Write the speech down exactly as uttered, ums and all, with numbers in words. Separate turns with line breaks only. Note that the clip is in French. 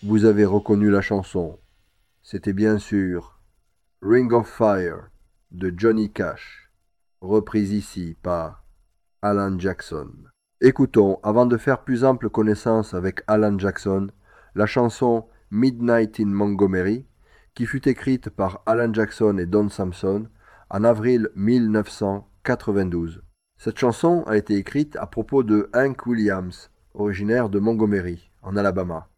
Vous avez reconnu la chanson. C'était bien sûr Ring of Fire de Johnny Cash, reprise ici par Alan Jackson. Écoutons, avant de faire plus ample connaissance avec Alan Jackson, la chanson Midnight in Montgomery, qui fut écrite par Alan Jackson et Don Sampson en avril mille neuf cent quatre-vingt-douze. Cette chanson a été écrite à propos de Hank Williams, originaire de Montgomery, en Alabama.